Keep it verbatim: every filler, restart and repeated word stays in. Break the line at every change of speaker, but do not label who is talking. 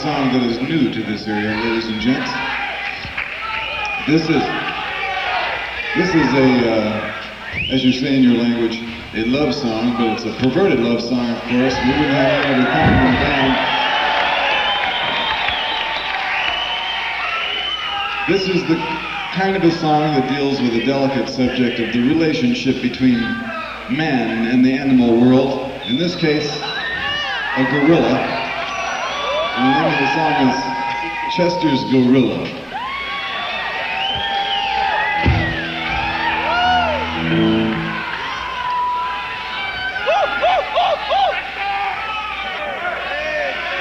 song that is new to this area, ladies and gents. This is this is a, uh, as you say in your language, a love song, but it's a perverted love song, of course. We wouldn't have any other kind of band. This is the kind of a song that deals with the delicate subject of the relationship between man and the animal world. In this case, a gorilla. And the name of the song is Chester's Gorilla.